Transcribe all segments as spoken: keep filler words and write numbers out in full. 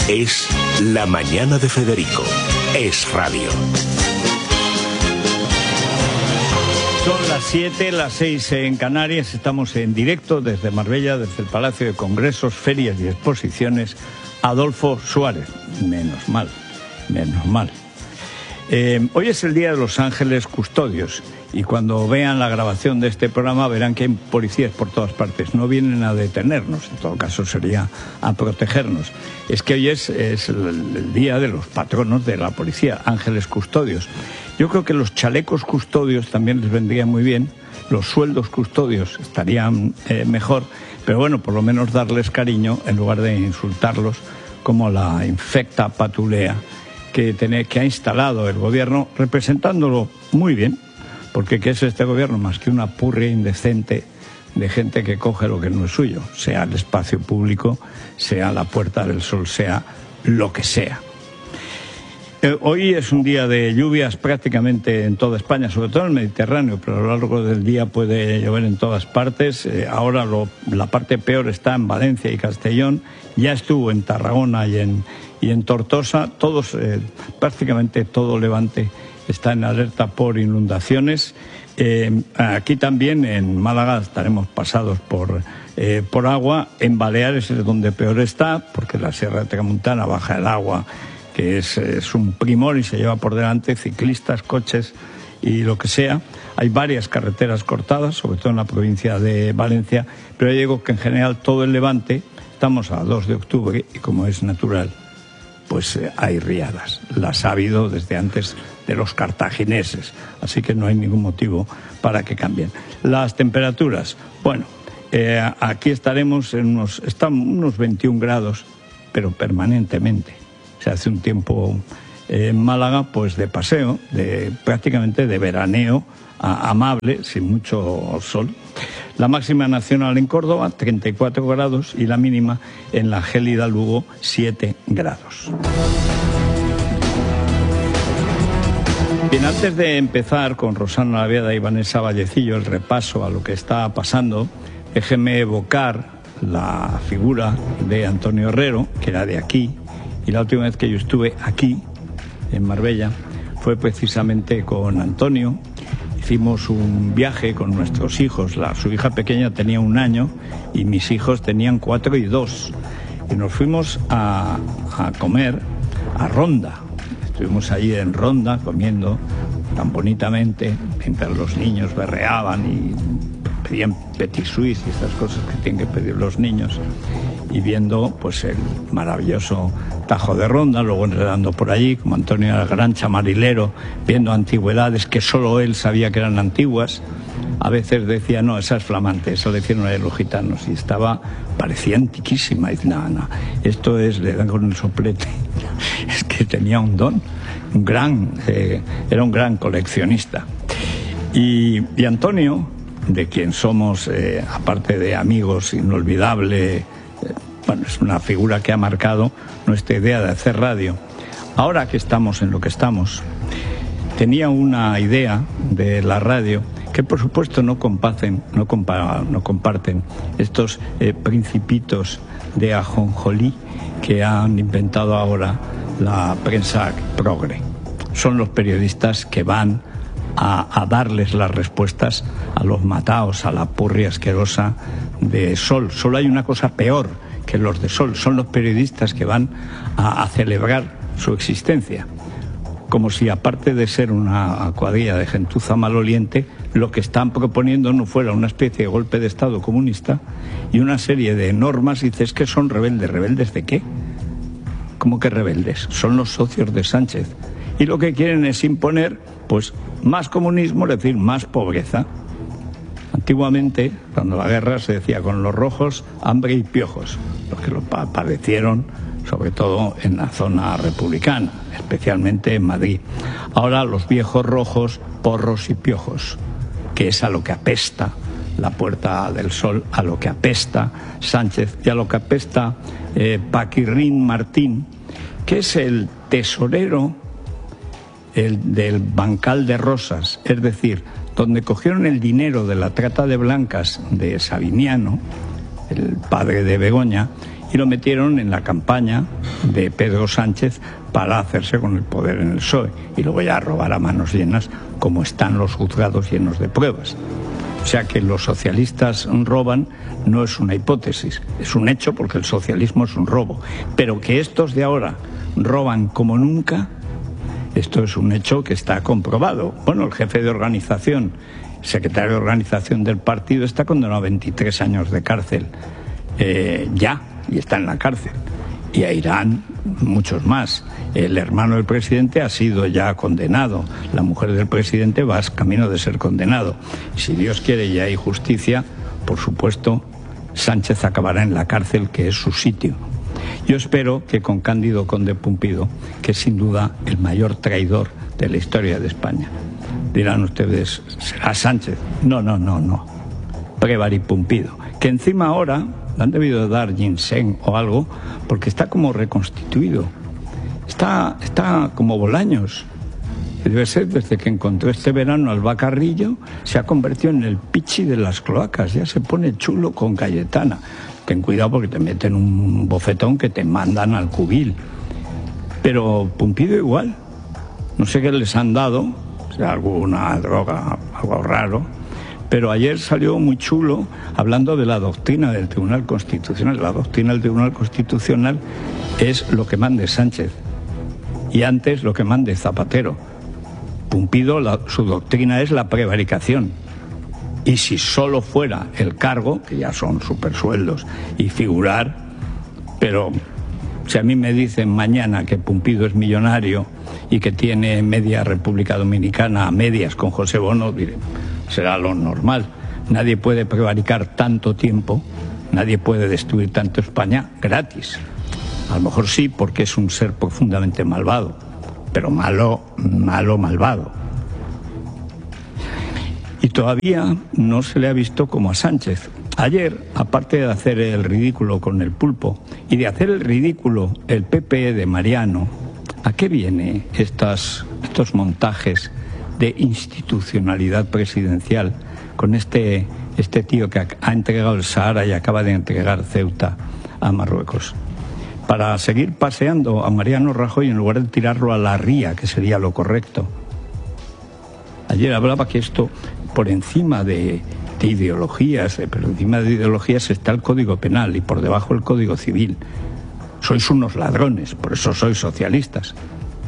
Es La Mañana de Federico. Es radio. Son las siete, las seis en Canarias. Estamos en directo desde Marbella, desde el Palacio de Congresos, Ferias y Exposiciones Adolfo Suárez. Menos mal, menos mal. Eh, hoy es el Día de los Ángeles Custodios y cuando vean la grabación de este programa verán que hay policías por todas partes. No vienen a detenernos, en todo caso sería a protegernos. Es que hoy es, es el, el día de los patronos de la policía, ángeles custodios. Yo creo que los chalecos custodios también les vendría muy bien, los sueldos custodios estarían eh, mejor, pero bueno, por lo menos darles cariño en lugar de insultarlos como la infecta patulea que, tiene, que ha instalado el gobierno, representándolo muy bien, porque ¿qué es este gobierno más que una purria indecente de gente que coge lo que no es suyo, sea el espacio público, sea la Puerta del Sol, sea lo que sea? Eh, hoy es un día de lluvias prácticamente en toda España, sobre todo en el Mediterráneo, pero a lo largo del día puede llover en todas partes. Eh, ahora lo, la parte peor está en Valencia y Castellón, ya estuvo en Tarragona y en, y en Tortosa. Todos, eh, prácticamente todo Levante está en alerta por inundaciones. Eh, aquí también en Málaga estaremos pasados por, eh, por agua. En Baleares es donde peor está, porque la Sierra de Tramontana baja el agua, que es, es un primor y se lleva por delante ciclistas, coches y lo que sea. Hay varias carreteras cortadas, sobre todo en la provincia de Valencia, pero ya digo que en general todo el Levante, estamos a dos de octubre y como es natural, pues eh, hay riadas. Las ha habido desde antes de los cartagineses, así que no hay ningún motivo para que cambien. Las temperaturas, bueno, eh, aquí estaremos en unos, están unos veintiún grados, pero permanentemente. Se hace un tiempo eh, en Málaga, pues de paseo, de prácticamente de veraneo, a, amable, sin mucho sol. La máxima nacional en Córdoba, treinta y cuatro grados, y la mínima en la gélida Lugo, siete grados. Bien, antes de empezar con Rosana Laviada y Vanessa Vallecillo el repaso a lo que está pasando, déjenme evocar la figura de Antonio Herrero, que era de aquí, y la última vez que yo estuve aquí, en Marbella, fue precisamente con Antonio. Hicimos un viaje con nuestros hijos. La, su hija pequeña tenía un año y mis hijos tenían cuatro y dos. Y nos fuimos a, a comer a Ronda. Estuvimos allí en Ronda comiendo tan bonitamente, mientras los niños berreaban y pedían petit suisse y estas cosas que tienen que pedir los niños, y viendo pues el maravilloso Tajo de Ronda, luego enredando por allí, como Antonio era el gran chamarilero, viendo antigüedades que solo él sabía que eran antiguas. A veces decía, no, esa es flamante, eso le hicieron a los gitanos, y estaba, parecía antiquísima, y nada, no, esto es, le dan con el soplete. Es que tenía un don, un gran, eh, era un gran coleccionista. Y, y Antonio, de quien somos, eh, aparte de amigos, inolvidable, eh, bueno, es una figura que ha marcado nuestra idea de hacer radio. Ahora que estamos en lo que estamos, tenía una idea de la radio que por supuesto no comparten, no, compa, no comparten estos eh, principitos de ajonjolí que han inventado ahora la prensa progre. Son los periodistas que van a, a darles las respuestas a los mataos, a la purria asquerosa de Sol. Solo hay una cosa peor que los de Sol, son los periodistas que van a, a celebrar su existencia. Como si, aparte de ser una cuadrilla de gentuza maloliente, lo que están proponiendo no fuera una especie de golpe de Estado comunista y una serie de normas. Y dices que son rebeldes. ¿Rebeldes de qué? ¿Cómo que rebeldes? Son los socios de Sánchez. Y lo que quieren es imponer, pues, más comunismo, es decir, más pobreza. Antiguamente, cuando la guerra, se decía con los rojos, hambre y piojos, los que lo padecieron sobre todo en la zona republicana, especialmente en Madrid. Ahora los viejos rojos, porros y piojos, que es a lo que apesta la Puerta del Sol, a lo que apesta Sánchez y a lo que apesta eh, Paquirrín Martín, que es el tesorero el del Bancal de Rosas, es decir, donde cogieron el dinero de la trata de blancas de Sabiniano, el padre de Begoña, y lo metieron en la campaña de Pedro Sánchez para hacerse con el poder en el P S O E y luego ya robar a manos llenas, como están los juzgados llenos de pruebas. O sea que los socialistas roban no es una hipótesis, es un hecho, porque el socialismo es un robo. Pero que estos de ahora roban como nunca, esto es un hecho que está comprobado. Bueno, el jefe de organización, secretario de organización del partido, está condenado a veintitrés años de cárcel. Eh, ya, y está en la cárcel. Y a Irán muchos más. El hermano del presidente ha sido ya condenado. La mujer del presidente va camino de ser condenado. Y si Dios quiere y hay justicia, por supuesto, Sánchez acabará en la cárcel, que es su sitio. Yo espero que con Cándido Conde Pumpido, que es sin duda el mayor traidor de la historia de España. Dirán ustedes, ¿será Sánchez? No, no, no, no. Prévari Pumpido. Que encima ahora le han debido dar ginseng o algo, porque está como reconstituido. Está, está como Bolaños. Debe ser desde que encontró este verano al Bacarrillo, se ha convertido en el pichi de las cloacas. Ya se pone chulo con Cayetana. Ten cuidado porque te meten un bofetón que te mandan al cubil. Pero Pumpido igual. No sé qué les han dado, o sea, alguna droga, algo raro. Pero ayer salió muy chulo hablando de la doctrina del Tribunal Constitucional. La doctrina del Tribunal Constitucional es lo que mande Sánchez. Y antes lo que mande Zapatero. Pumpido, la, su doctrina es la prevaricación. Y si solo fuera el cargo, que ya son supersueldos, y figurar, pero si a mí me dicen mañana que Pumpido es millonario y que tiene media República Dominicana a medias con José Bono, diré, será lo normal. Nadie puede prevaricar tanto tiempo, nadie puede destruir tanto España gratis. A lo mejor sí, porque es un ser profundamente malvado, pero malo, malo, malvado. Y todavía no se le ha visto como a Sánchez. Ayer, aparte de hacer el ridículo con el pulpo y de hacer el ridículo el P P de Mariano, ¿a qué viene estas, estos montajes de institucionalidad presidencial con este, este tío que ha entregado el Sahara y acaba de entregar Ceuta a Marruecos? Para seguir paseando a Mariano Rajoy en lugar de tirarlo a la ría, que sería lo correcto. Ayer hablaba que esto, por encima de, de ideologías, pero encima de ideologías está el Código Penal y por debajo el Código Civil. Sois unos ladrones, por eso sois socialistas.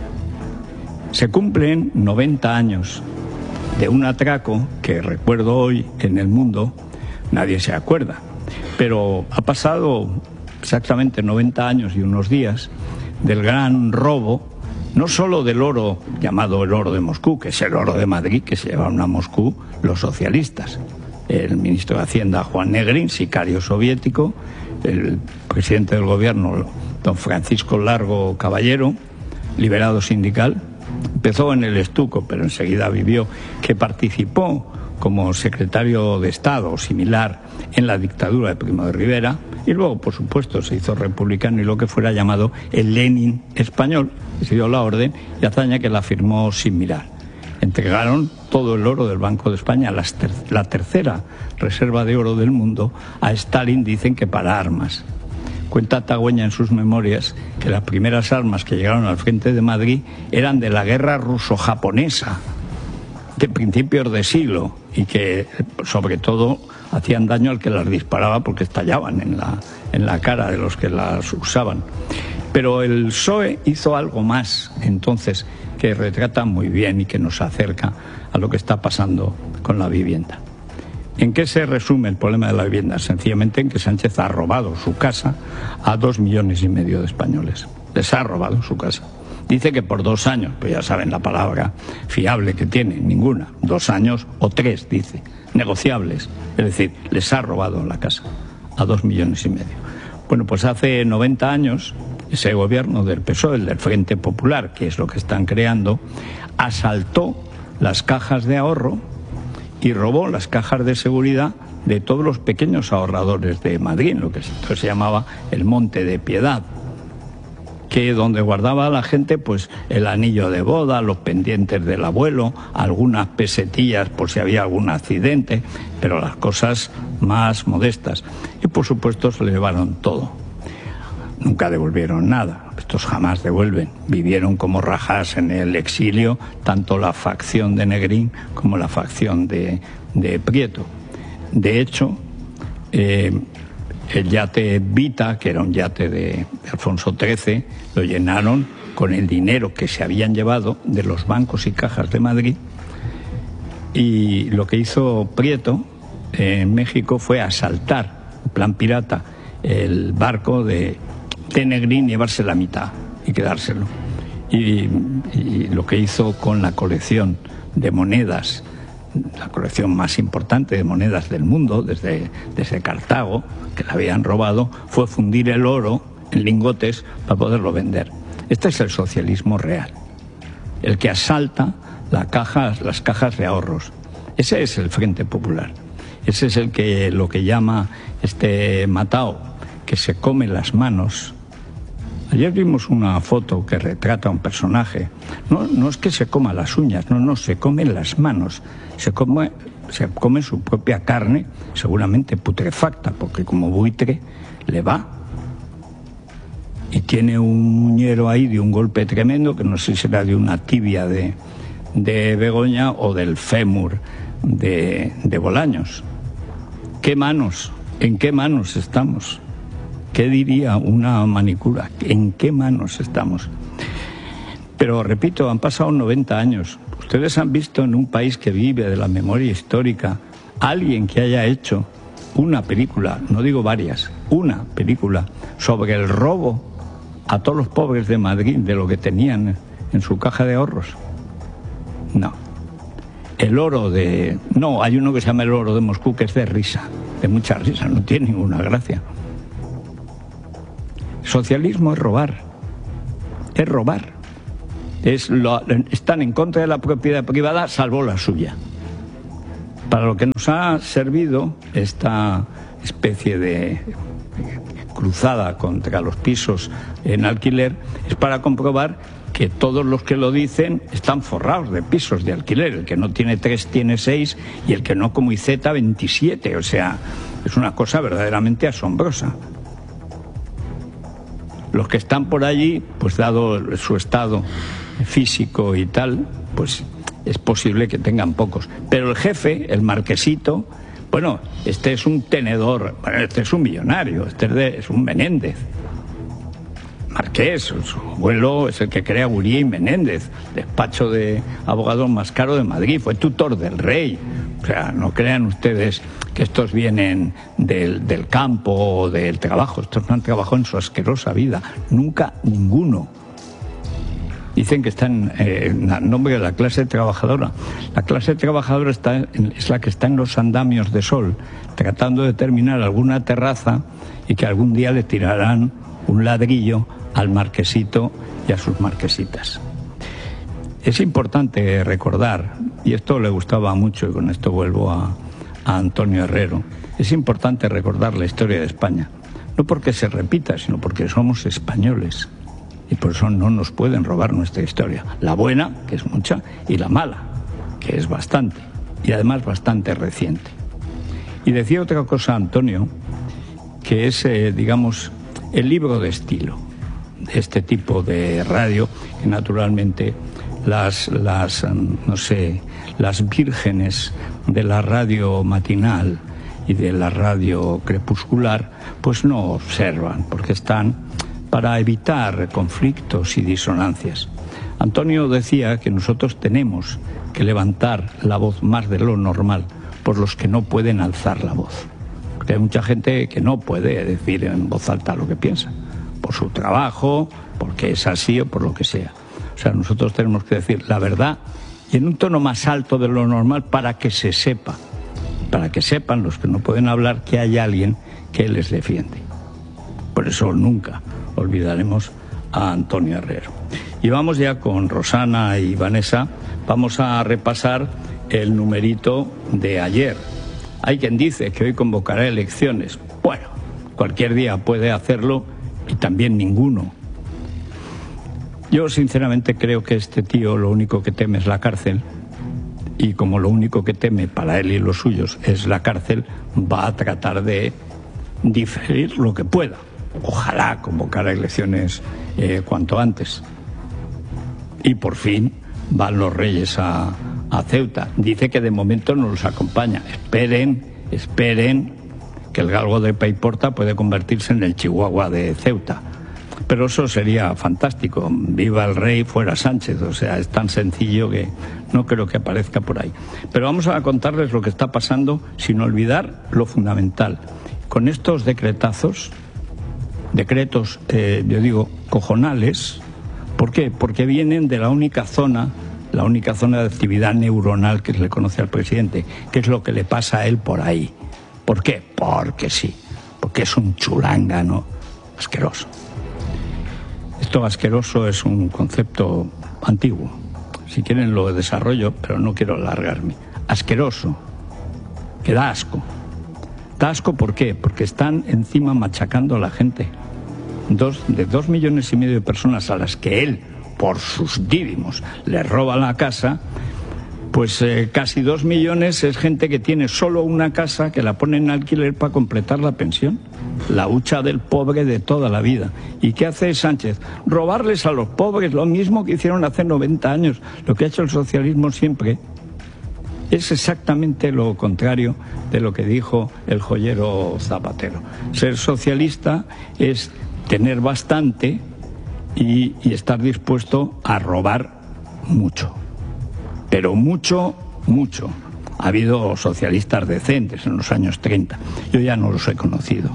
Se cumplen noventa años de un atraco que recuerdo hoy en el mundo, nadie se acuerda, pero ha pasado exactamente noventa años y unos días del gran robo, no solo del oro llamado el oro de Moscú, que es el oro de Madrid que se llevaron a Moscú los socialistas, el ministro de Hacienda Juan Negrín, sicario soviético, el presidente del gobierno don Francisco Largo Caballero, liberado sindical, empezó en el estuco, pero enseguida vivió, que participó como secretario de Estado o similar en la dictadura de Primo de Rivera, y luego, por supuesto, se hizo republicano y lo que fuera llamado el Lenin español, y se dio la orden, y hazaña que la firmó sin mirar. Entregaron todo el oro del Banco de España, la, ter la tercera reserva de oro del mundo, a Stalin, dicen que para armas. Cuenta Tagüeña en sus memorias que las primeras armas que llegaron al frente de Madrid eran de la guerra ruso-japonesa, de principios de siglo, y que sobre todo hacían daño al que las disparaba porque estallaban en la, en la cara de los que las usaban. Pero el P S O E hizo algo más entonces que retrata muy bien y que nos acerca a lo que está pasando con la vivienda. ¿En qué se resume el problema de la vivienda? Sencillamente en que Sánchez ha robado su casa a dos millones y medio de españoles. Les ha robado su casa. Dice que por dos años, pues ya saben la palabra fiable que tiene, ninguna. Dos años o tres, dice, negociables. Es decir, les ha robado la casa a dos millones y medio. Bueno, pues hace noventa años, ese gobierno del P S O E, el del Frente Popular, que es lo que están creando, asaltó las cajas de ahorro y robó las cajas de seguridad de todos los pequeños ahorradores de Madrid, lo que entonces se llamaba el Monte de Piedad, que donde guardaba a la gente pues el anillo de boda, los pendientes del abuelo, algunas pesetillas por si había algún accidente, pero las cosas más modestas. Y por supuesto se le llevaron todo. nunca devolvieron nada. Estos jamás devuelven. Vivieron como rajás en el exilio, tanto la facción de Negrín como la facción de, de Prieto. De hecho, eh, el yate Vita, que era un yate de Alfonso trece, lo llenaron con el dinero que se habían llevado de los bancos y cajas de Madrid, y lo que hizo Prieto en México fue asaltar, en plan pirata, el barco de, de Negrín, llevarse la mitad y quedárselo. Y, y lo que hizo con la colección de monedas, la colección más importante de monedas del mundo, desde, desde Cartago, que la habían robado, fue fundir el oro en lingotes para poderlo vender. Este es el socialismo real, el que asalta la caja, las cajas de ahorros. Ese es el Frente Popular. Ese es el que lo que llama este Matao, que se come las manos. Ayer vimos una foto que retrata a un personaje. No, no es que se coma las uñas, no, no, se come las manos. Se come, se come su propia carne, seguramente putrefacta, porque como buitre le va. Y tiene un muñero ahí de un golpe tremendo, que no sé si será de una tibia de, de Begoña o del fémur de, de Bolaños. ¿Qué manos? ¿En qué manos estamos? ¿Qué diría una manicura? ¿En qué manos estamos? Pero repito, han pasado noventa años. Ustedes han visto en un país que vive de la memoria histórica alguien que haya hecho una película, no digo varias, una película sobre el robo a todos los pobres de Madrid de lo que tenían en su caja de ahorros. No. El oro de... No, hay uno que se llama el oro de Moscú, que es de risa, de mucha risa, no tiene ninguna gracia. Socialismo es robar, es robar. Es lo, están en contra de la propiedad privada, salvo la suya. Para lo que nos ha servido esta especie de cruzada contra los pisos en alquiler es para comprobar que todos los que lo dicen están forrados de pisos de alquiler. El que no tiene tres tiene seis y el que no, como Iceta, veintisiete. O sea, es una cosa verdaderamente asombrosa. Los que están por allí, pues dado su estado físico y tal, pues es posible que tengan pocos. Pero el jefe, el marquesito, bueno, este es un tenedor, bueno, este es un millonario, este es, de, es un Menéndez. Marqués, su abuelo es el que crea Gurí y Menéndez, despacho de abogados más caro de Madrid, fue tutor del rey. O sea, no crean ustedes que estos vienen del, del campo o del trabajo, estos no han trabajado en su asquerosa vida, nunca ninguno. Dicen que están eh, en nombre de la clase trabajadora. La clase trabajadora está en, es la que está en los andamios de sol, tratando de terminar alguna terraza y que algún día le tirarán un ladrillo al marquesito y a sus marquesitas. Es importante recordar, y esto le gustaba mucho, y con esto vuelvo a, a Antonio Herrero, es importante recordar la historia de España, no porque se repita, sino porque somos españoles. Y por eso no nos pueden robar nuestra historia. La buena, que es mucha, y la mala, que es bastante. Y además bastante reciente. Y decía otra cosa, Antonio, que es, eh, digamos, el libro de estilo de este tipo de radio, que naturalmente las, las, no sé, las vírgenes de la radio matinal y de la radio crepuscular, pues no observan, porque están para evitar conflictos y disonancias. Antonio decía que nosotros tenemos que levantar la voz más de lo normal por los que no pueden alzar la voz. Porque hay mucha gente que no puede decir en voz alta lo que piensa, por su trabajo, porque es así o por lo que sea. O sea, nosotros tenemos que decir la verdad y en un tono más alto de lo normal para que se sepa, para que sepan los que no pueden hablar que hay alguien que les defiende. Por eso nunca olvidaremos a Antonio Herrero. Y vamos ya con Rosana y Vanessa, vamos a repasar el numerito de ayer. Hay quien dice que hoy convocará elecciones. Bueno, cualquier día puede hacerlo y también ninguno. Yo sinceramente creo que este tío lo único que teme es la cárcel, y como lo único que teme para él y los suyos es la cárcel, va a tratar de diferir lo que pueda. ojalá convocara elecciones eh, cuanto antes. Y por fin van los Reyes a, a Ceuta. Dice que de momento no los acompaña. Esperen, esperen, que el galgo de Paiporta puede convertirse en el Chihuahua de Ceuta. Pero eso sería fantástico. Viva el rey, fuera Sánchez. O sea, es tan sencillo que no creo que aparezca por ahí. Pero vamos a contarles lo que está pasando sin olvidar lo fundamental. Con estos decretazos, decretos, eh, yo digo, cojonales. ¿Por qué? Porque vienen de la única zona, la única zona de actividad neuronal que se le conoce al presidente, que es lo que le pasa a él por ahí. ¿Por qué? Porque sí. Porque es un chulángano asqueroso. Esto asqueroso es un concepto antiguo. Si quieren lo desarrollo, pero no quiero alargarme. Asqueroso, que da asco. Da asco, ¿por qué? Porque están encima machacando a la gente. Dos, de dos millones y medio de personas a las que él, por sus dídimos, le roba la casa, pues eh, casi dos millones es gente que tiene solo una casa, que la pone en alquiler para completar la pensión. La hucha del pobre de toda la vida. ¿Y qué hace Sánchez? Robarles a los pobres, lo mismo que hicieron hace noventa años, lo que ha hecho el socialismo siempre. Es exactamente lo contrario de lo que dijo el joyero Zapatero. Ser socialista es tener bastante y, y estar dispuesto a robar mucho. Pero mucho, mucho. Ha habido socialistas decentes en los años treinta. Yo ya no los he conocido.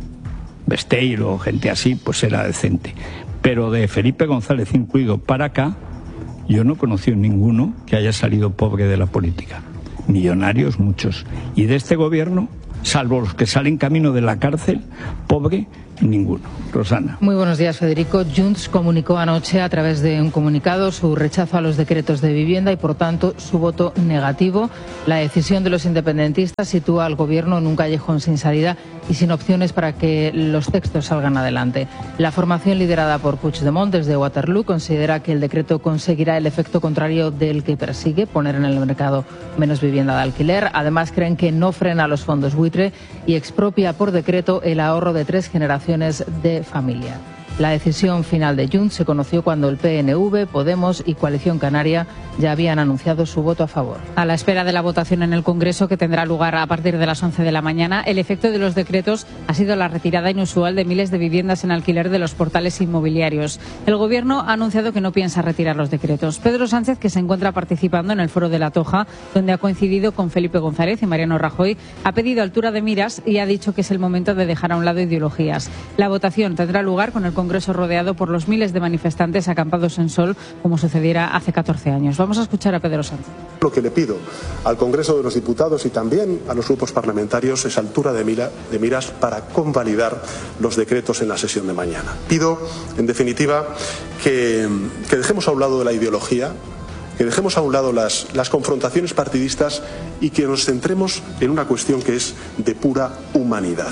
Besteiro, gente así, pues era decente. Pero de Felipe González incluido para acá, yo no he conocido ninguno que haya salido pobre de la política. Millonarios muchos. Y de este gobierno, salvo los que salen camino de la cárcel, pobre ninguno. Rosana. Muy buenos días, Federico. Junts comunicó anoche a través de un comunicado su rechazo a los decretos de vivienda y, por tanto, su voto negativo. La decisión de los independentistas sitúa al gobierno en un callejón sin salida y sin opciones para que los textos salgan adelante. La formación liderada por Puigdemont desde Waterloo considera que el decreto conseguirá el efecto contrario del que persigue, poner en el mercado menos vivienda de alquiler. Además, creen que no frena a los fondos buitre y expropia por decreto el ahorro de tres generaciones de familia. La decisión final de Junts se conoció cuando el P N V, Podemos y Coalición Canaria ya habían anunciado su voto a favor. A la espera de la votación en el Congreso, que tendrá lugar a partir de las once de la mañana, el efecto de los decretos ha sido la retirada inusual de miles de viviendas en alquiler de los portales inmobiliarios. El Gobierno ha anunciado que no piensa retirar los decretos. Pedro Sánchez, que se encuentra participando en el Foro de la Toja, donde ha coincidido con Felipe González y Mariano Rajoy, ha pedido altura de miras y ha dicho que es el momento de dejar a un lado ideologías. La votación tendrá lugar con el Congreso rodeado por los miles de manifestantes acampados en Sol, como sucediera hace catorce años. Vamos a escuchar a Pedro Sánchez. Lo que le pido al Congreso de los Diputados y también a los grupos parlamentarios es altura de, mira, de miras para convalidar los decretos en la sesión de mañana. Pido, en definitiva, que, que dejemos a un lado la ideología, que dejemos a un lado las, las confrontaciones partidistas y que nos centremos en una cuestión que es de pura humanidad.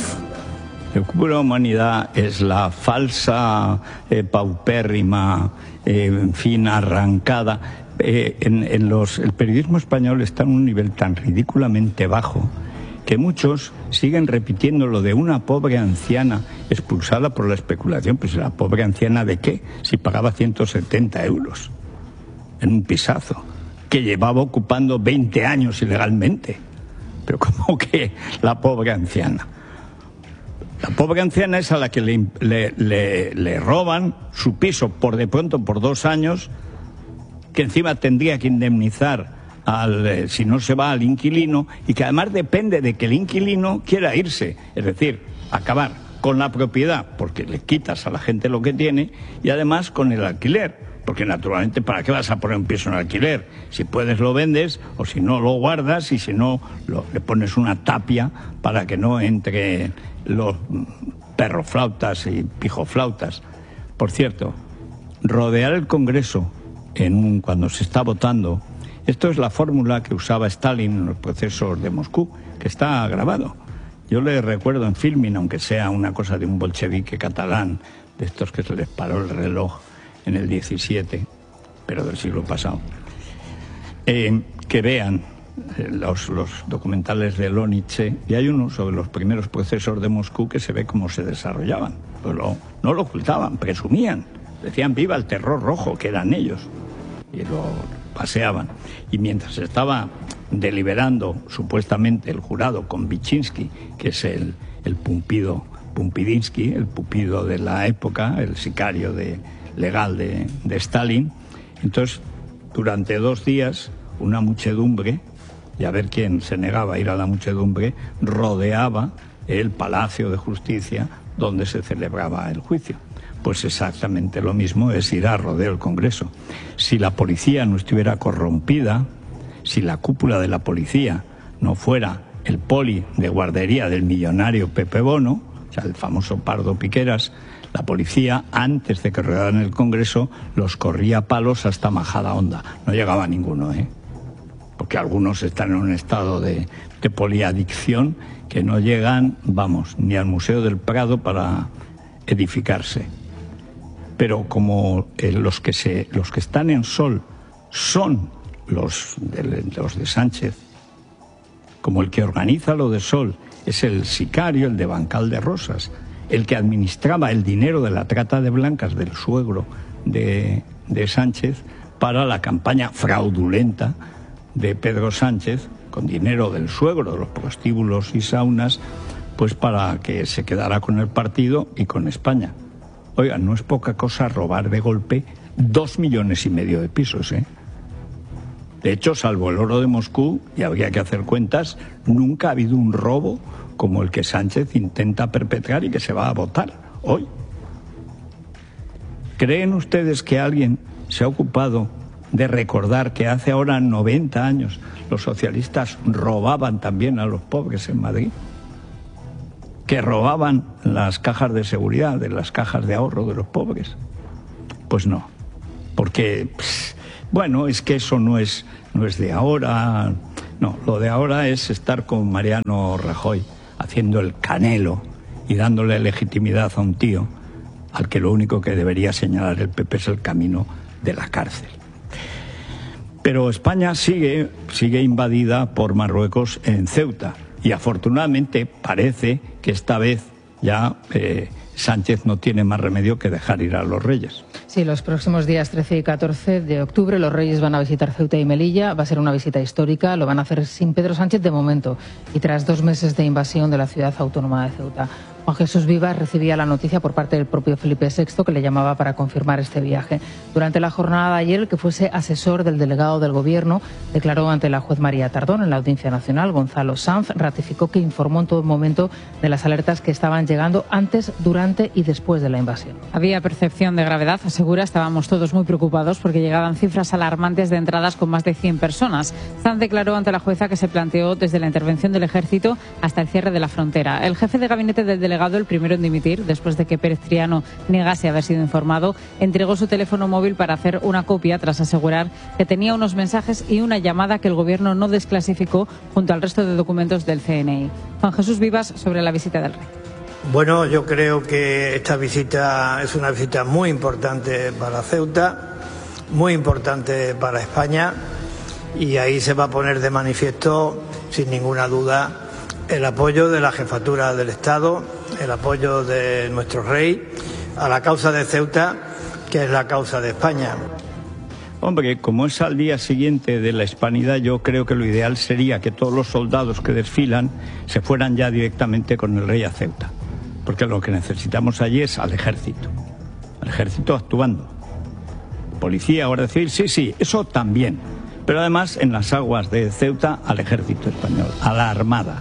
De pura humanidad es la falsa, eh, paupérrima, eh, en fin, arrancada. Eh, en, en los, el periodismo español está en un nivel tan ridículamente bajo que muchos siguen repitiendo lo de una pobre anciana expulsada por la especulación. Pues la pobre anciana ¿de qué? Si pagaba ciento setenta euros en un pisazo, que llevaba ocupando veinte años ilegalmente. Pero ¿cómo que la pobre anciana? La pobre anciana es a la que le, le, le, le roban su piso por de pronto por dos años, que encima tendría que indemnizar al, eh, si no se va al inquilino, y que además depende de que el inquilino quiera irse, es decir, acabar con la propiedad, porque le quitas a la gente lo que tiene, y además con el alquiler, porque naturalmente ¿para qué vas a poner un piso en alquiler? Si puedes lo vendes, o si no lo guardas, y si no lo, le pones una tapia para que no entre los perroflautas y pijoflautas. Por cierto, rodear el Congreso en un, cuando se está votando, esto es la fórmula que usaba Stalin en los procesos de Moscú, que está grabado. Yo le recuerdo en filming, aunque sea una cosa de un bolchevique catalán, de estos que se les paró el reloj en el diecisiete, pero del siglo pasado, eh, que vean eh, los, los documentales de Loniche, y hay uno sobre los primeros procesos de Moscú que se ve cómo se desarrollaban. Pues lo, no lo ocultaban, presumían. Decían viva el terror rojo, que eran ellos. Y lo paseaban. Y mientras estaba deliberando supuestamente el jurado con Vichinsky, que es el, el pumpido, Pumpidinsky, el pupido de la época, el sicario de, legal de, de Stalin, entonces durante dos días una muchedumbre, y a ver quién se negaba a ir a la muchedumbre, rodeaba el Palacio de Justicia donde se celebraba el juicio. Pues exactamente lo mismo es ir a rodear el Congreso. Si la policía no estuviera corrompida, si la cúpula de la policía no fuera el poli de guardería del millonario Pepe Bono, o sea, el famoso Pardo Piqueras, la policía, antes de que rodearan el Congreso, los corría a palos hasta Majadahonda. No llegaba ninguno, ¿eh? Porque algunos están en un estado de, de poliadicción que no llegan, vamos, ni al Museo del Prado para edificarse. Pero como eh, los que se, los que están en Sol son los de, los de Sánchez, como el que organiza lo de Sol es el sicario, el de Bancal de Rosas, el que administraba el dinero de la trata de blancas del suegro de, de Sánchez para la campaña fraudulenta de Pedro Sánchez, con dinero del suegro, de los prostíbulos y saunas, pues para que se quedara con el partido y con España. Oigan, no es poca cosa robar de golpe dos millones y medio de pisos, ¿eh? De hecho, salvo el oro de Moscú, y habría que hacer cuentas, nunca ha habido un robo como el que Sánchez intenta perpetrar y que se va a votar hoy. ¿Creen ustedes que alguien se ha ocupado de recordar que hace ahora noventa años los socialistas robaban también a los pobres en Madrid? Que robaban las cajas de seguridad, de las cajas de ahorro de los pobres. Pues no, porque, bueno, es que eso no es, no es de ahora. No, lo de ahora es estar con Mariano Rajoy haciendo el canelo y dándole legitimidad a un tío al que lo único que debería señalar el P P es el camino de la cárcel. Pero España sigue, sigue invadida por Marruecos en Ceuta. Y afortunadamente parece que esta vez ya eh, Sánchez no tiene más remedio que dejar ir a los reyes. Sí, los próximos días trece y catorce de octubre los reyes van a visitar Ceuta y Melilla. Va a ser una visita histórica, lo van a hacer sin Pedro Sánchez de momento y tras dos meses de invasión de la ciudad autónoma de Ceuta. Juan Jesús Vivas recibía la noticia por parte del propio Felipe sexto, que le llamaba para confirmar este viaje. Durante la jornada de ayer, el que fuese asesor del delegado del Gobierno declaró ante la juez María Tardón en la Audiencia Nacional. Gonzalo Sanz ratificó que informó en todo momento de las alertas que estaban llegando antes, durante y después de la invasión. Había percepción de gravedad, asegura, estábamos todos muy preocupados porque llegaban cifras alarmantes de entradas con más de cien personas. Sanz declaró ante la jueza que se planteó desde la intervención del Ejército hasta el cierre de la frontera. El jefe de gabinete del delegado, el primero en dimitir, después de que Pérez Triano negase haber sido informado, entregó su teléfono móvil para hacer una copia tras asegurar que tenía unos mensajes y una llamada que el Gobierno no desclasificó junto al resto de documentos del C N I. Juan Jesús Vivas sobre la visita del rey. Bueno, yo creo que esta visita es una visita muy importante para Ceuta, muy importante para España, y ahí se va a poner de manifiesto, sin ninguna duda, el apoyo de la jefatura del Estado, el apoyo de nuestro rey a la causa de Ceuta, que es la causa de España. Hombre, como es al día siguiente de la Hispanidad, yo creo que lo ideal sería que todos los soldados que desfilan se fueran ya directamente con el rey a Ceuta. Porque lo que necesitamos allí es al ejército. Al ejército actuando. Policía, Guardia Civil, sí, sí, eso también. Pero además en las aguas de Ceuta al ejército español, a la Armada.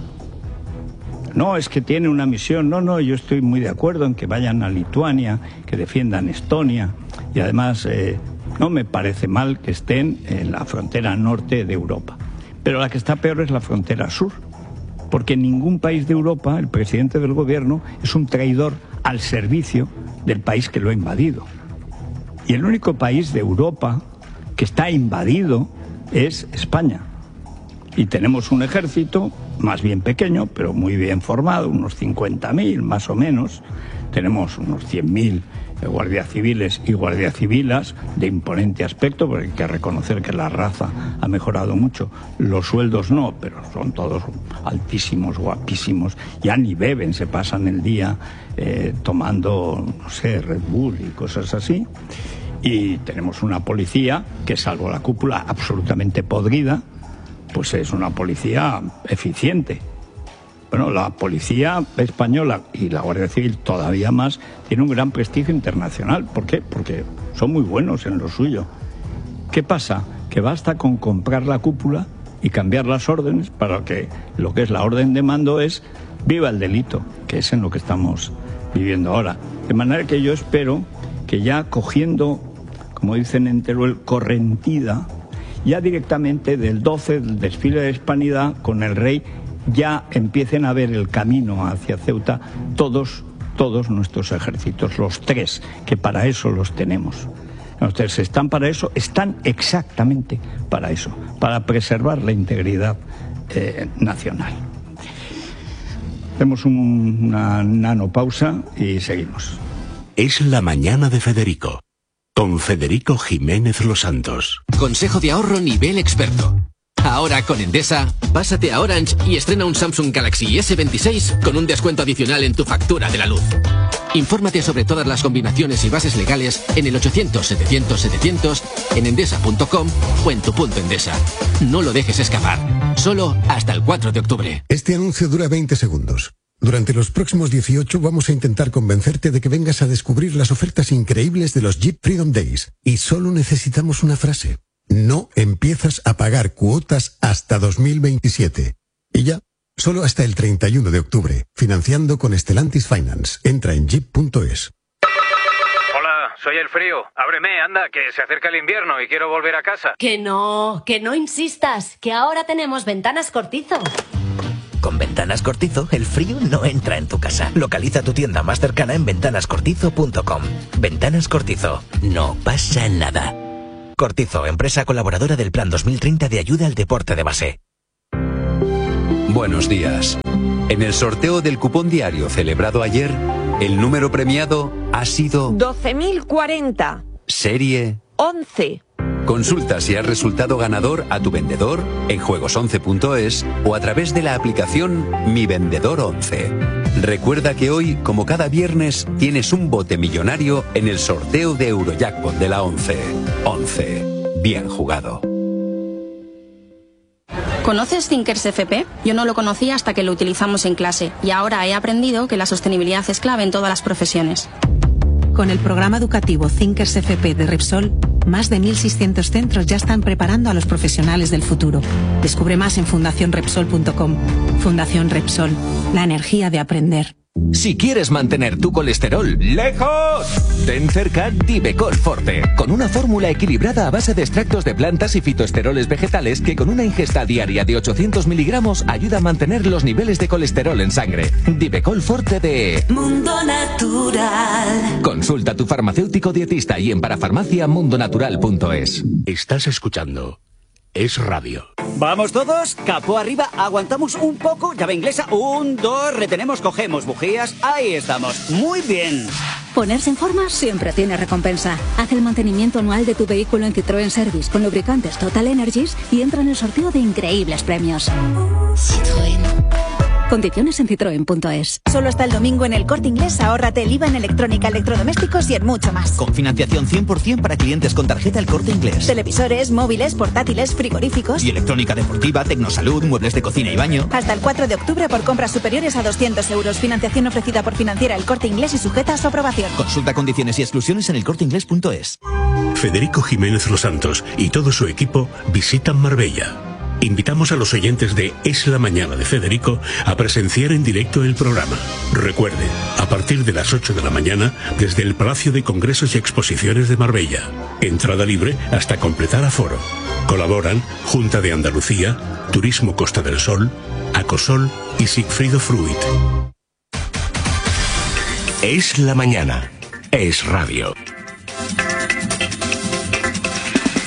No, es que tiene una misión. No, no, yo estoy muy de acuerdo en que vayan a Lituania, que defiendan Estonia. Y además, eh, no me parece mal que estén en la frontera norte de Europa. Pero la que está peor es la frontera sur. Porque en ningún país de Europa el presidente del Gobierno es un traidor al servicio del país que lo ha invadido. Y el único país de Europa que está invadido es España. Y tenemos un ejército más bien pequeño, pero muy bien formado, unos cincuenta mil más o menos, tenemos unos cien mil guardias civiles y guardias civilas de imponente aspecto, porque hay que reconocer que la raza ha mejorado mucho. Los sueldos no, pero son todos altísimos, guapísimos. Ya ni beben, se pasan el día eh, tomando, no sé, Red Bull y cosas así. Y tenemos una policía que, salvo la cúpula absolutamente podrida, pues es una policía eficiente. Bueno, la policía española y la Guardia Civil todavía más tiene un gran prestigio internacional. ¿Por qué? Porque son muy buenos en lo suyo. ¿Qué pasa? Que basta con comprar la cúpula y cambiar las órdenes para que lo que es la orden de mando es viva el delito, que es en lo que estamos viviendo ahora. De manera que yo espero que ya cogiendo, como dicen en Teruel, correntida, ya directamente del doce, del desfile de Hispanidad con el rey, ya empiecen a ver el camino hacia Ceuta todos, todos nuestros ejércitos, los tres, que para eso los tenemos. Los tres están para eso, están exactamente para eso, para preservar la integridad eh, nacional. Hacemos un, una nanopausa y seguimos. Es la mañana de Federico, con Federico Jiménez Los Santos. Consejo de ahorro nivel experto. Ahora con Endesa, pásate a Orange y estrena un Samsung Galaxy ese veintiséis con un descuento adicional en tu factura de la luz. Infórmate sobre todas las combinaciones y bases legales en el ochocientos setecientos setecientos, en endesa punto com o en tu punto Endesa. No lo dejes escapar. Solo hasta el cuatro de octubre. Este anuncio dura veinte segundos. Durante los próximos dieciocho vamos a intentar convencerte de que vengas a descubrir las ofertas increíbles de los Jeep Freedom Days. Y solo necesitamos una frase. No empiezas a pagar cuotas hasta dos mil veintisiete. Y ya, solo hasta el treinta y uno de octubre, financiando con Stellantis Finance. Entra en jeep punto es. Hola, soy el frío. Ábreme, anda, que se acerca el invierno y quiero volver a casa. Que no, que no insistas, que ahora tenemos Ventanas Cortizo. Con Ventanas Cortizo, el frío no entra en tu casa. Localiza tu tienda más cercana en ventanas cortizo punto com. Ventanas Cortizo, no pasa nada. Cortizo, empresa colaboradora del Plan dos mil treinta de ayuda al deporte de base. Buenos días. En el sorteo del cupón diario celebrado ayer, el número premiado ha sido doce mil cuarenta. Serie once. Consulta si has resultado ganador a tu vendedor en juegos once punto es o a través de la aplicación Mi Vendedor once. Recuerda que hoy, como cada viernes, tienes un bote millonario en el sorteo de Eurojackpot de la once. once. Bien jugado. ¿Conoces Thinkers F P? Yo no lo conocía hasta que lo utilizamos en clase y ahora he aprendido que la sostenibilidad es clave en todas las profesiones. Con el programa educativo Thinkers F P de Repsol, más de mil seiscientos centros ya están preparando a los profesionales del futuro. Descubre más en fundación repsol punto com. Fundación Repsol, la energía de aprender. Si quieres mantener tu colesterol lejos, ten cerca Divecol Forte, con una fórmula equilibrada a base de extractos de plantas y fitoesteroles vegetales que con una ingesta diaria de ochocientos miligramos ayuda a mantener los niveles de colesterol en sangre. Divecol Forte de Mundo Natural. Consulta a tu farmacéutico dietista y en parafarmacia mundo natural punto es. Estás escuchando Es Radio. ¿Vamos todos? Capó arriba, aguantamos un poco, llave inglesa, un, dos, retenemos, cogemos bujías, ahí estamos, muy bien. Ponerse en forma siempre tiene recompensa. Haz el mantenimiento anual de tu vehículo en Citroën Service con lubricantes Total Energies y entra en el sorteo de increíbles premios. Citroën. Condiciones en citroen punto es. Solo hasta el domingo en el Corte Inglés ahórrate el I V A en electrónica, electrodomésticos y en mucho más. Con financiación cien por ciento para clientes con tarjeta El Corte Inglés. Televisores, móviles, portátiles, frigoríficos. Y electrónica deportiva, tecnosalud, muebles de cocina y baño. Hasta el cuatro de octubre por compras superiores a doscientos euros. Financiación ofrecida por Financiera El Corte Inglés y sujeta a su aprobación. Consulta condiciones y exclusiones en el corte inglés punto es. Federico Jiménez Los Santos y todo su equipo visitan Marbella. Invitamos a los oyentes de Es la Mañana de Federico a presenciar en directo el programa. Recuerde, a partir de las ocho de la mañana, desde el Palacio de Congresos y Exposiciones de Marbella. Entrada libre hasta completar aforo. Colaboran Junta de Andalucía, Turismo Costa del Sol, Acosol y Sigfrido Fruit. Es la Mañana. Es Radio.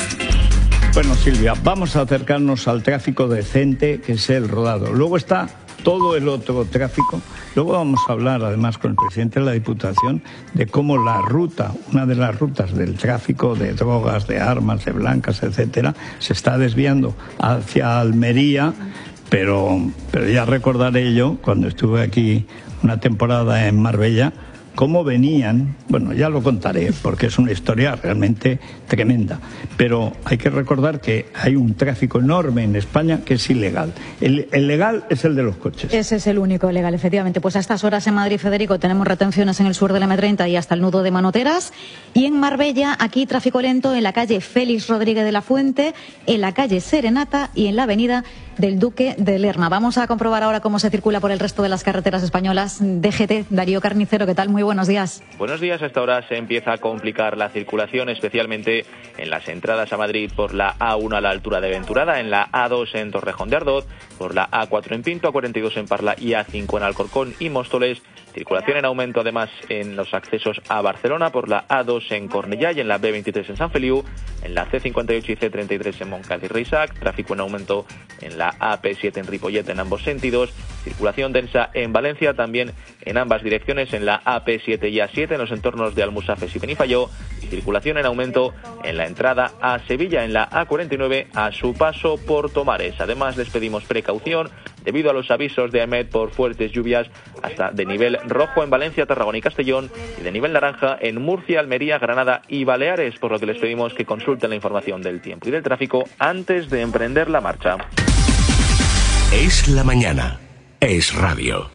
Bueno, Silvia, vamos a acercarnos al tráfico decente, que es el rodado. Luego está todo el otro tráfico. Luego vamos a hablar, además, con el presidente de la Diputación de cómo la ruta, una de las rutas del tráfico de drogas, de armas, de blancas, etcétera, se está desviando hacia Almería, pero, pero ya recordaré yo, cuando estuve aquí una temporada en Marbella, cómo venían, bueno, ya lo contaré, porque es una historia realmente tremenda, pero hay que recordar que hay un tráfico enorme en España que es ilegal. El, el legal es el de los coches. Ese es el único legal, efectivamente. Pues a estas horas en Madrid, Federico, tenemos retenciones en el sur de la eme treinta y hasta el nudo de Manoteras, y en Marbella, aquí tráfico lento en la calle Félix Rodríguez de la Fuente, en la calle Serenata y en la avenida del Duque de Lerma. Vamos a comprobar ahora cómo se circula por el resto de las carreteras españolas. D G T, Darío Carnicero, ¿qué tal? Muy buenos días. Buenos días. A esta hora se empieza a complicar la circulación, especialmente en las entradas a Madrid por la A uno a la altura de Venturada, en la A dos en Torrejón de Ardoz, por la A cuatro en Pinto, A cuarenta y dos en Parla y A cinco en Alcorcón y Móstoles. Circulación en aumento además en los accesos a Barcelona por la A dos en Cornellá y en la B veintitrés en San Feliu, en la C cincuenta y ocho y C treinta y tres en Montcada y Reixac, tráfico en aumento en la A P siete en Ripollet en ambos sentidos, circulación densa en Valencia también en ambas direcciones en la A P siete y A siete en los entornos de Almusafes y Benifayó, y circulación en aumento en la entrada a Sevilla en la A cuarenta y nueve a su paso por Tomares. Además les pedimos precaución debido a los avisos de AEMET por fuertes lluvias hasta de nivel rojo en Valencia, Tarragona y Castellón y de nivel naranja en Murcia, Almería, Granada y Baleares, por lo que les pedimos que consulten la información del tiempo y del tráfico antes de emprender la marcha. Es la mañana. Es radio.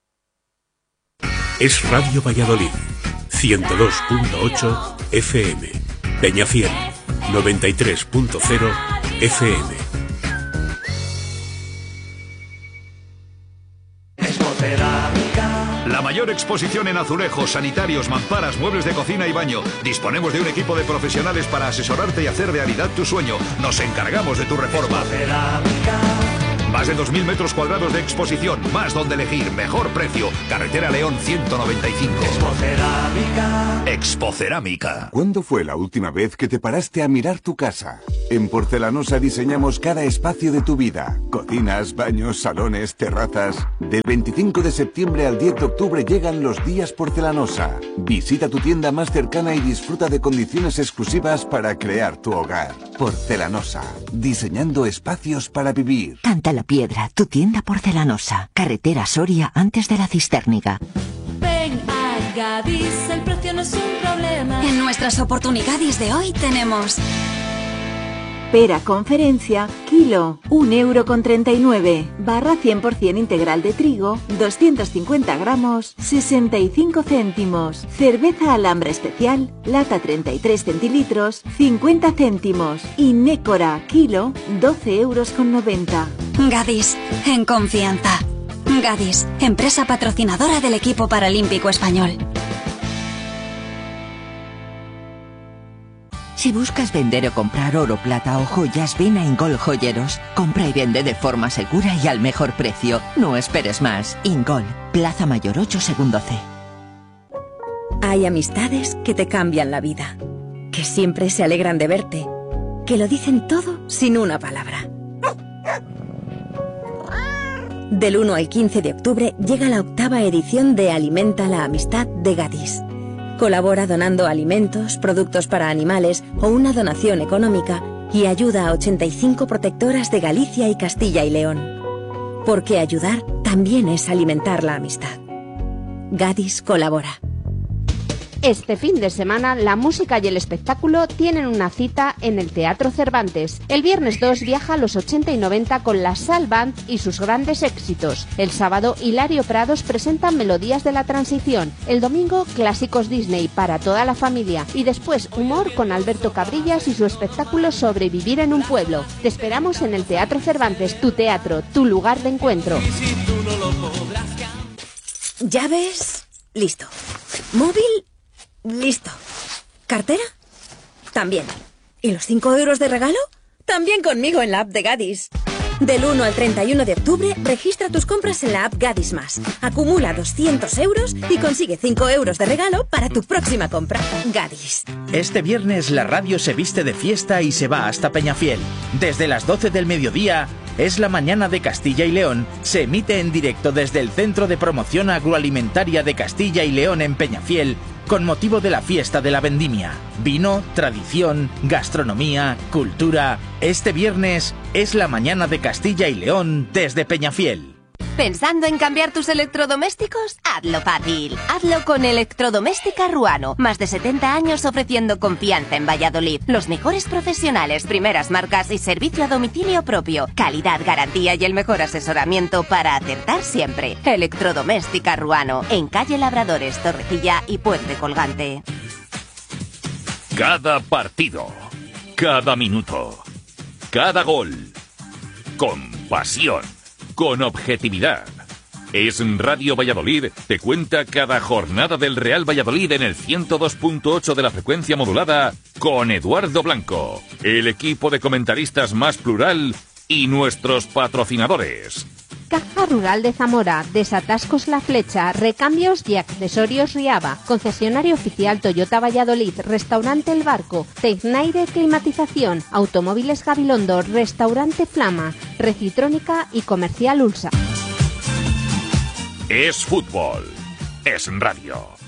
Es Radio Valladolid. ciento dos punto ocho F M. Peñafiel. noventa y tres punto cero F M. La mayor exposición en azulejos, sanitarios, mamparas, muebles de cocina y baño. Disponemos de un equipo de profesionales para asesorarte y hacer realidad tu sueño. Nos encargamos de tu reforma. Más de dos mil metros cuadrados de exposición, más donde elegir, mejor precio. Carretera León ciento noventa y cinco. Expocerámica. Expocerámica. ¿Cuándo fue la última vez que te paraste a mirar tu casa? En Porcelanosa diseñamos cada espacio de tu vida. Cocinas, baños, salones, terrazas. Del veinticinco de septiembre al diez de octubre llegan los días Porcelanosa. Visita tu tienda más cercana y disfruta de condiciones exclusivas para crear tu hogar. Porcelanosa. Diseñando espacios para vivir. Canta la Piedra, tu tienda porcelanosa. Carretera Soria antes de la Cistérniga. Ven a Gadis, el precio no es un problema. En nuestras oportunidades de hoy tenemos pera conferencia, kilo, un euro con treinta y nueve. Barra cien por ciento integral de trigo, doscientos cincuenta gramos, sesenta y cinco céntimos. Cerveza Alhambra especial, lata treinta y tres centilitros, cincuenta céntimos. Y Nécora, kilo, doce euros con noventa. Gadis, en confianza. Gadis, empresa patrocinadora del equipo paralímpico español. Si buscas vender o comprar oro, plata o joyas, ven a Ingol Joyeros. Compra y vende de forma segura y al mejor precio. No esperes más. Ingol, Plaza Mayor ocho, segundo C. Hay amistades que te cambian la vida, que siempre se alegran de verte, que lo dicen todo sin una palabra. Del uno al quince de octubre llega la octava edición de Alimenta la Amistad de Gadis. Colabora donando alimentos, productos para animales o una donación económica y ayuda a ochenta y cinco protectoras de Galicia y Castilla y León. Porque ayudar también es alimentar la amistad. Gadis colabora. Este fin de semana, la música y el espectáculo tienen una cita en el Teatro Cervantes. El viernes dos viaja a los ochenta y noventa con la Sal Band y sus grandes éxitos. El sábado, Hilario Prados presenta Melodías de la Transición. El domingo, clásicos Disney para toda la familia. Y después, humor con Alberto Cabrillas y su espectáculo Sobrevivir en un pueblo. Te esperamos en el Teatro Cervantes, tu teatro, tu lugar de encuentro. ¿Llaves? Listo. ¿Móvil? Listo. ¿Cartera? También. ¿Y los cinco euros de regalo? También conmigo en la app de Gadis. Del uno al treinta y uno de octubre, registra tus compras en la app Gadis Más. Acumula doscientos euros y consigue cinco euros de regalo para tu próxima compra. Gadis. Este viernes la radio se viste de fiesta y se va hasta Peñafiel. Desde las doce del mediodía, Es la mañana de Castilla y León se emite en directo desde el Centro de Promoción Agroalimentaria de Castilla y León en Peñafiel con motivo de la fiesta de la vendimia. Vino, tradición, gastronomía, cultura. Este viernes es la mañana de Castilla y León desde Peñafiel. ¿Pensando en cambiar tus electrodomésticos? Hazlo fácil. Hazlo con Electrodoméstica Ruano. Más de setenta años ofreciendo confianza en Valladolid. Los mejores profesionales, primeras marcas y servicio a domicilio propio. Calidad, garantía y el mejor asesoramiento para acertar siempre. Electrodoméstica Ruano. En calle Labradores, Torrecilla y Puente Colgante. Cada partido. Cada minuto. Cada gol. Con pasión. Con objetividad. Es Radio Valladolid te cuenta cada jornada del Real Valladolid en el ciento dos punto ocho de la frecuencia modulada con Eduardo Blanco, el equipo de comentaristas más plural y nuestros patrocinadores. Caja Rural de Zamora, Desatascos La Flecha, Recambios y Accesorios Riaba, Concesionario Oficial Toyota Valladolid, Restaurante El Barco, Tecnaire Climatización, Automóviles Gabilondo, Restaurante Flama, Recitrónica y Comercial Ulsa. Es fútbol, es radio.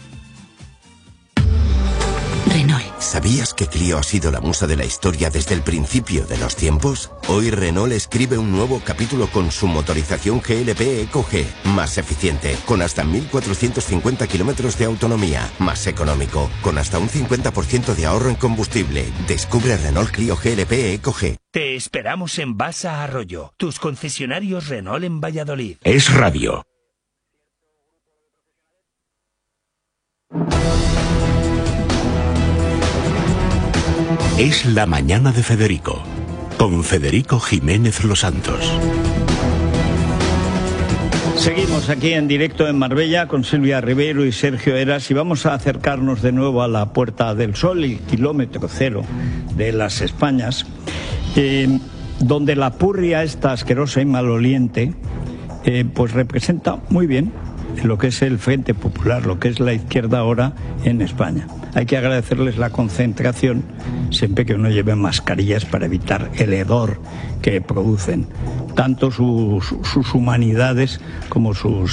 Renault. ¿Sabías que Clio ha sido la musa de la historia desde el principio de los tiempos? Hoy Renault escribe un nuevo capítulo con su motorización G L P Eco G, más eficiente, con hasta mil cuatrocientos cincuenta kilómetros de autonomía, más económico, con hasta un cincuenta por ciento de ahorro en combustible. Descubre Renault Clio G L P Eco G. Te esperamos en Basa Arroyo, tus concesionarios Renault en Valladolid. Es radio. Es la mañana de Federico, con Federico Jiménez Los Santos. Seguimos aquí en directo en Marbella con Silvia Ribeiro y Sergio Eras y vamos a acercarnos de nuevo a la Puerta del Sol, el kilómetro cero de las Españas, eh, donde la purria esta asquerosa y maloliente eh, pues representa muy bien lo que es el Frente Popular, lo que es la izquierda ahora en España. Hay que agradecerles la concentración, siempre que uno lleve mascarillas para evitar el hedor que producen tanto sus, sus humanidades como sus